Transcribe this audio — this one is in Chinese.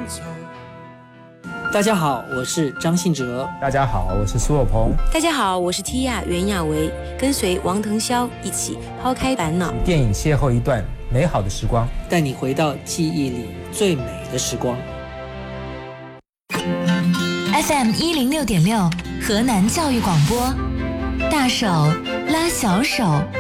大家好，我是张信哲。 大家好，我是苏有朋。 大家好，我是 Tia 袁娅维，跟随王腾霄一起抛开烦恼， 电影邂逅一段美好的时光， 带你回到记忆里最美的时光。 FM 106.6河南教育广播，大手拉小手。